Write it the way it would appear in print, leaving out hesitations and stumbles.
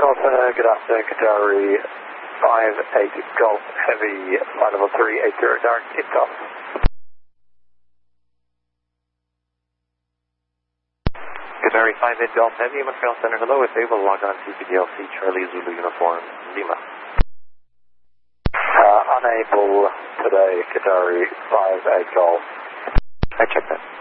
Good afternoon, Qatari 58 Golf Heavy, flight level 380 direct takeoff. Qatari 58 Golf Heavy, Montreal Center, hello, if able, log on to VDLC Charlie Zulu Uniform Lima. Unable today, Qatari 58 Golf. I checked that.